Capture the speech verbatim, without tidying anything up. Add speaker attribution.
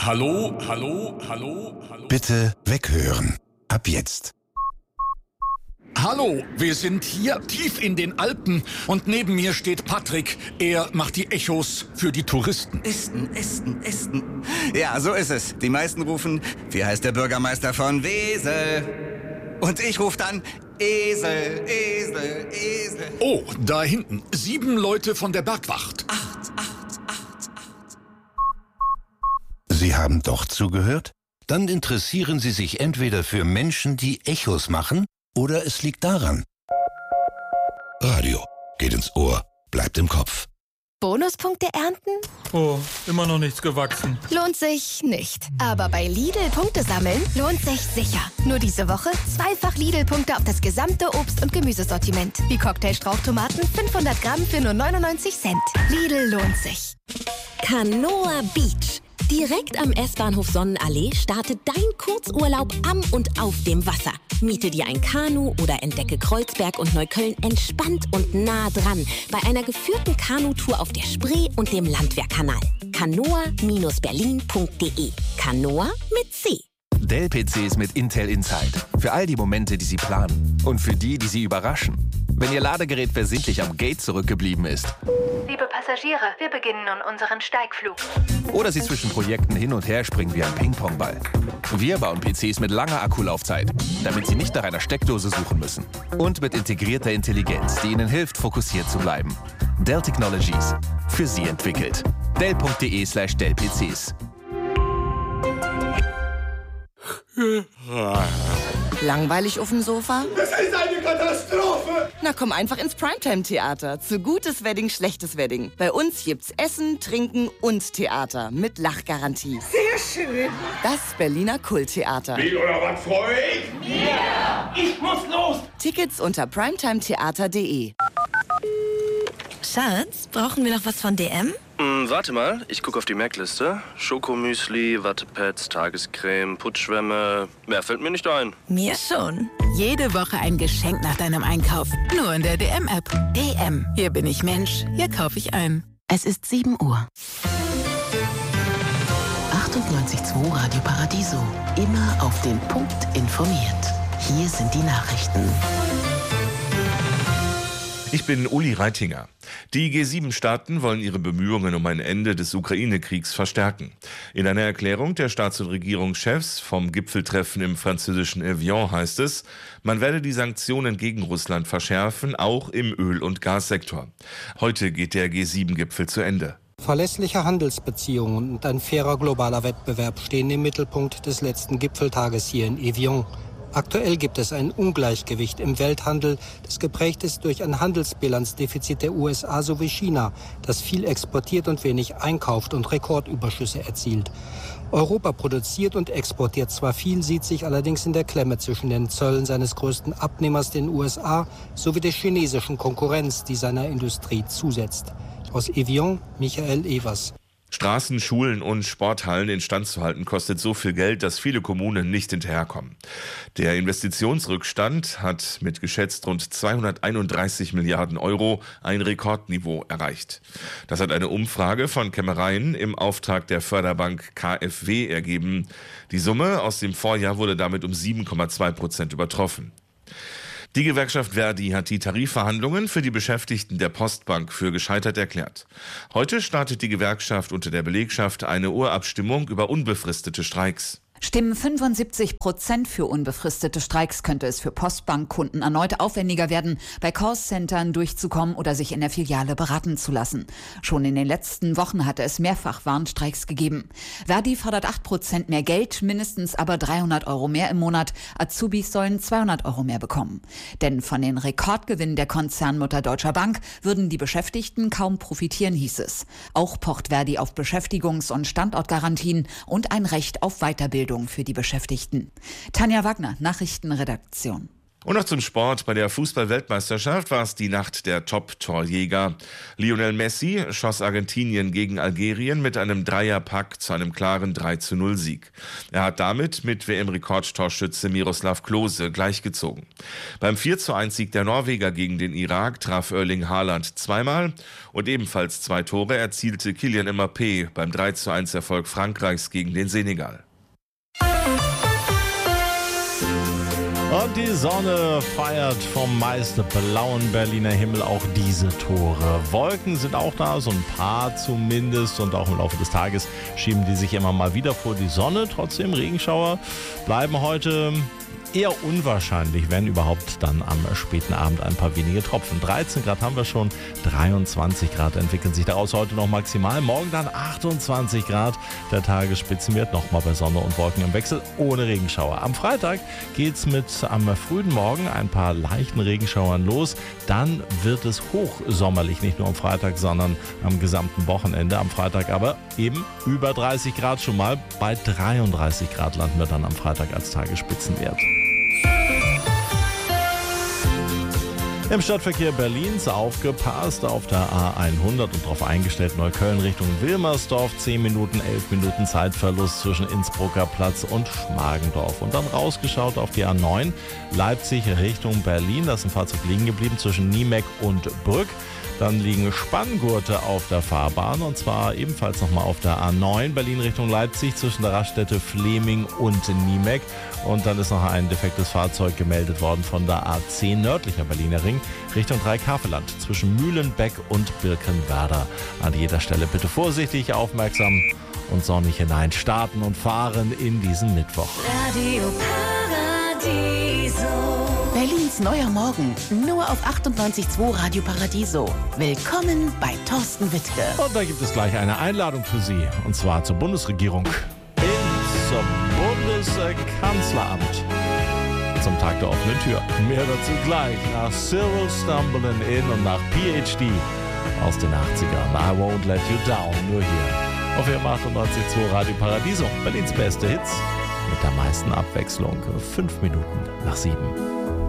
Speaker 1: Hallo, hallo, hallo, hallo.
Speaker 2: Bitte weghören. Ab jetzt.
Speaker 1: Hallo, wir sind hier tief in den Alpen und neben mir steht Patrick. Er macht die Echos für die Touristen.
Speaker 3: Esten, Esten, Esten. Ja, so ist es. Die meisten rufen, wie heißt der Bürgermeister von Wesel? Und ich rufe dann, Esel, Esel, Esel.
Speaker 1: Oh, da hinten. Sieben Leute von der Bergwacht.
Speaker 3: Acht, acht, acht, acht.
Speaker 2: Sie haben doch zugehört? Dann interessieren Sie sich entweder für Menschen, die Echos machen, oder es liegt daran. Radio geht ins Ohr, bleibt im Kopf.
Speaker 4: Bonuspunkte ernten?
Speaker 5: Oh, immer noch nichts gewachsen.
Speaker 4: Lohnt sich nicht. Aber bei Lidl Punkte sammeln lohnt sich sicher. Nur diese Woche zweifach Lidl-Punkte auf das gesamte Obst- und Gemüsesortiment. Wie Cocktailstrauchtomaten fünfhundert Gramm für nur neunundneunzig Cent. Lidl lohnt sich.
Speaker 6: Kanoa Beach. Direkt am S-Bahnhof Sonnenallee startet dein Kurzurlaub am und auf dem Wasser. Miete dir ein Kanu oder entdecke Kreuzberg und Neukölln entspannt und nah dran bei einer geführten Kanutour auf der Spree und dem Landwehrkanal. kanoa Bindestrich berlin Punkt de. Kanoa mit C.
Speaker 7: Dell-P Cs mit Intel Inside. Für all die Momente, die Sie planen. Und für die, die Sie überraschen. Wenn Ihr Ladegerät versehentlich am Gate zurückgeblieben ist.
Speaker 8: Liebe Passagiere, wir beginnen nun unseren Steigflug.
Speaker 7: Oder Sie zwischen Projekten hin und her springen wie ein Ping-Pong-Ball. Wir bauen P Cs mit langer Akkulaufzeit, damit Sie nicht nach einer Steckdose suchen müssen. Und mit integrierter Intelligenz, die Ihnen hilft, fokussiert zu bleiben. Dell Technologies. Für Sie entwickelt. Dell Punkt de slash Dell P Cs.
Speaker 9: Langweilig auf dem Sofa?
Speaker 10: Das ist eine Katastrophe!
Speaker 9: Na komm einfach ins Primetime-Theater. Zu gutes Wedding, schlechtes Wedding. Bei uns gibt's Essen, Trinken und Theater mit Lachgarantie.
Speaker 10: Sehr schön!
Speaker 9: Das Berliner Kulttheater.
Speaker 10: Wie oder was, freu ich? Ja! Yeah. Ich muss los!
Speaker 9: Tickets unter primetimetheater punkt de.
Speaker 4: Schatz, brauchen wir noch was von D M?
Speaker 11: Hm, warte mal, ich gucke auf die Merkliste. Schokomüsli, Wattepads, Tagescreme, Putzschwämme. Mehr fällt mir nicht ein.
Speaker 4: Mir schon. Jede Woche ein Geschenk nach deinem Einkauf. Nur in der D M-App. D M. Hier bin ich Mensch. Hier kaufe ich ein.
Speaker 12: Es ist sieben Uhr. achtundneunzig Komma zwei Radio Paradiso. Immer auf den Punkt informiert. Hier sind die Nachrichten.
Speaker 13: Ich bin Uli Reitinger. Die G sieben Staaten wollen ihre Bemühungen um ein Ende des Ukraine-Kriegs verstärken. In einer Erklärung der Staats- und Regierungschefs vom Gipfeltreffen im französischen Evian heißt es, man werde die Sanktionen gegen Russland verschärfen, auch im Öl- und Gassektor. Heute geht der G sieben Gipfel zu Ende.
Speaker 14: Verlässliche Handelsbeziehungen und ein fairer globaler Wettbewerb stehen im Mittelpunkt des letzten Gipfeltages hier in Evian. Aktuell gibt es ein Ungleichgewicht im Welthandel, das geprägt ist durch ein Handelsbilanzdefizit der U S A sowie China, das viel exportiert und wenig einkauft und Rekordüberschüsse erzielt. Europa produziert und exportiert zwar viel, sieht sich allerdings in der Klemme zwischen den Zöllen seines größten Abnehmers, den U S A, sowie der chinesischen Konkurrenz, die seiner Industrie zusetzt. Aus Evian, Michael Evers.
Speaker 13: Straßen, Schulen und Sporthallen instand zu halten, kostet so viel Geld, dass viele Kommunen nicht hinterherkommen. Der Investitionsrückstand hat mit geschätzt rund zweihunderteinunddreißig Milliarden Euro ein Rekordniveau erreicht. Das hat eine Umfrage von Kämmereien im Auftrag der Förderbank K f W ergeben. Die Summe aus dem Vorjahr wurde damit um sieben Komma zwei Prozent übertroffen. Die Gewerkschaft Verdi hat die Tarifverhandlungen für die Beschäftigten der Postbank für gescheitert erklärt. Heute startet die Gewerkschaft unter der Belegschaft eine Urabstimmung über unbefristete Streiks.
Speaker 15: Stimmen fünfundsiebzig Prozent für unbefristete Streiks, könnte es für Postbankkunden erneut aufwendiger werden, bei Callcentern durchzukommen oder sich in der Filiale beraten zu lassen. Schon in den letzten Wochen hatte es mehrfach Warnstreiks gegeben. Verdi fordert acht Prozent mehr Geld, mindestens aber dreihundert Euro mehr im Monat. Azubis sollen zweihundert Euro mehr bekommen. Denn von den Rekordgewinnen der Konzernmutter Deutscher Bank würden die Beschäftigten kaum profitieren, hieß es. Auch pocht Verdi auf Beschäftigungs- und Standortgarantien und ein Recht auf Weiterbildung für die Beschäftigten. Tanja Wagner, Nachrichtenredaktion.
Speaker 13: Und noch zum Sport. Bei der Fußball-Weltmeisterschaft war es die Nacht der Top-Torjäger. Lionel Messi schoss Argentinien gegen Algerien mit einem Dreierpack zu einem klaren drei zu null Sieg. Er hat damit mit W M-Rekordtorschütze Miroslav Klose gleichgezogen. Beim vier zu eins Sieg der Norweger gegen den Irak traf Erling Haaland zweimal und ebenfalls zwei Tore erzielte Kylian Mbappé beim drei zu eins Erfolg Frankreichs gegen den Senegal.
Speaker 16: Und die Sonne feiert vom meist blauen Berliner Himmel auch diese Tore. Wolken sind auch da, so ein paar zumindest. Und auch im Laufe des Tages schieben die sich immer mal wieder vor die Sonne. Trotzdem, Regenschauer bleiben heute eher unwahrscheinlich, wenn überhaupt dann am späten Abend ein paar wenige Tropfen. dreizehn Grad haben wir schon, dreiundzwanzig Grad entwickeln sich daraus heute noch maximal. Morgen dann achtundzwanzig Grad. Der Tagesspitzenwert nochmal bei Sonne und Wolken im Wechsel ohne Regenschauer. Am Freitag geht es mit am frühen Morgen ein paar leichten Regenschauern los. Dann wird es hochsommerlich, nicht nur am Freitag, sondern am gesamten Wochenende. Am Freitag aber eben über dreißig Grad schon mal. Bei dreiunddreißig Grad landen wir dann am Freitag als Tagesspitzenwert. Im Stadtverkehr Berlins aufgepasst auf der A hundert und darauf eingestellt Neukölln Richtung Wilmersdorf. zehn Minuten, elf Minuten Zeitverlust zwischen Innsbrucker Platz und Schmargendorf. Und dann rausgeschaut auf die A neun Leipzig Richtung Berlin. Da ist ein Fahrzeug liegen geblieben zwischen Niemeck und Brück. Dann liegen Spanngurte auf der Fahrbahn und zwar ebenfalls nochmal auf der A neun Berlin Richtung Leipzig zwischen der Raststätte Fleming und Niemeck. Und dann ist noch ein defektes Fahrzeug gemeldet worden von der A zehn nördlicher Berliner Ring Richtung Dreikafeland zwischen Mühlenbeck und Birkenwerder. An jeder Stelle bitte vorsichtig, aufmerksam und sonnig hinein starten und fahren in diesen Mittwoch.
Speaker 12: Radio Paradiso. Berlins neuer Morgen, nur auf achtundneunzig Komma zwei Radio Paradiso. Willkommen bei Thorsten Wittke.
Speaker 16: Und da gibt es gleich eine Einladung für Sie, und zwar zur Bundesregierung ins Bundeskanzleramt. Zum Tag der offenen Tür. Mehr dazu gleich nach Cyril Stumbling In und nach P H D aus den achtzigern. I Won't Let You Down, nur hier auf Ihrem achtundneunzig Komma zwei Radio Paradiso. Berlins beste Hits mit der meisten Abwechslung. Fünf Minuten nach sieben.